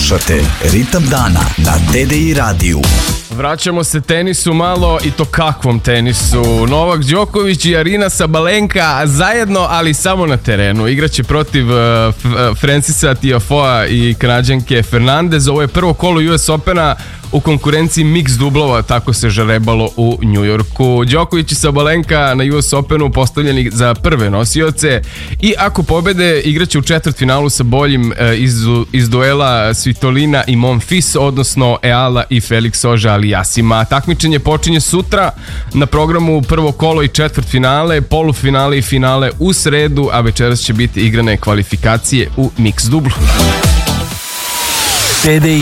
Slušate Ritam dana na TDI radiju. Vraćamo se tenisu malo, i to kakvom tenisu. Novak Đoković i Arina Sabalenka zajedno, ali samo na terenu. Igraće protiv Francisa Tiafoea i Kanadjanke Fernandez. Ovo je prvo kolo US Opena u konkurenciji mix dublova, tako se žarebalo u Njujorku. Đoković i Sabalenka na US Openu postavljeni za prve nosioce i ako pobede igraće u četvrtfinalu sa boljim iz duela Svitolina i Monfils, odnosno Eala i Felix Auger-Aliassima. Takmičenje počinje sutra, na programu prvo kolo i četvrtfinale, polufinale i finale u sredu, a večeras će biti igrane kvalifikacije u mix dublu.